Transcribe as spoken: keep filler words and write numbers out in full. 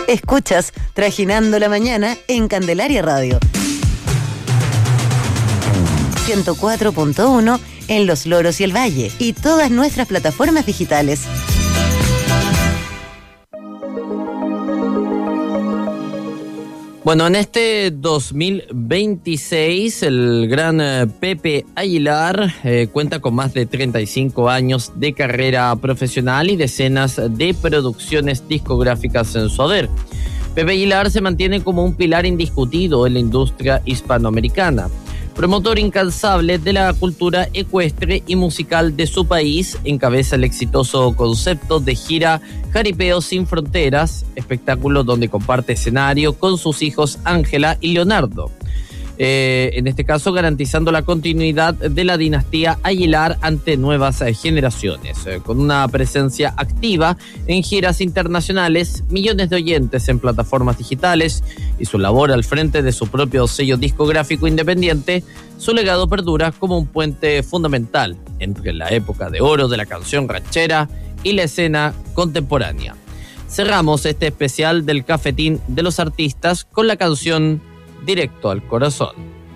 Escuchas Trajinando la Mañana en Candelaria Radio. ciento cuatro punto uno en Los Loros y el Valle y todas nuestras plataformas digitales. Bueno, en este dos mil veintiséis el gran eh, Pepe Aguilar eh, cuenta con más de treinta y cinco años de carrera profesional y decenas de producciones discográficas en su haber. Pepe Aguilar se mantiene como un pilar indiscutido en la industria hispanoamericana. Promotor incansable de la cultura ecuestre y musical de su país, encabeza el exitoso concepto de gira Jaripeo Sin Fronteras, espectáculo donde comparte escenario con sus hijos Ángela y Leonardo. Eh, en este caso garantizando la continuidad de la dinastía Aguilar ante nuevas eh, generaciones, eh, con una presencia activa en giras internacionales, millones de oyentes en plataformas digitales y su labor al frente de su propio sello discográfico independiente. Su legado perdura como un puente fundamental entre la época de oro de la canción ranchera y la escena contemporánea. Cerramos este especial del Cafetín de los Artistas con la canción Directo al Corazón.